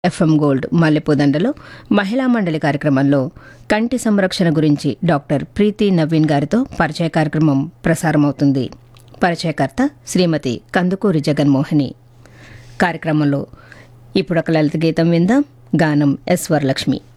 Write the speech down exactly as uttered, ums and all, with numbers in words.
FM gold మల్లెపూదండలో మహిళా మండలి కార్యక్రమంలో కంటి సంరక్షణ గురించి డాక్టర్ ప్రీతి నవీన్ గారితో పరిచయ కార్యక్రమం ప్రసారమవుతుంది. పరిచయకర్త శ్రీమతి కందుకూరి జగన్మోహిని. కార్యక్రమంలో ఇప్పుడొక లలిత గీతం విందాం. గానం ఎస్ వరలక్ష్మి.